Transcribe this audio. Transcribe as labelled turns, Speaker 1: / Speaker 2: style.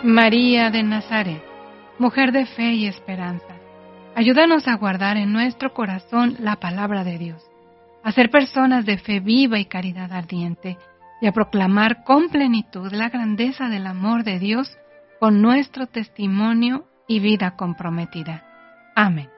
Speaker 1: María de Nazaret, mujer de fe y esperanza, ayúdanos a guardar en nuestro corazón la palabra de Dios, a ser personas de fe viva y caridad ardiente, y a proclamar con plenitud la grandeza del amor de Dios con nuestro testimonio y vida comprometida. Amén.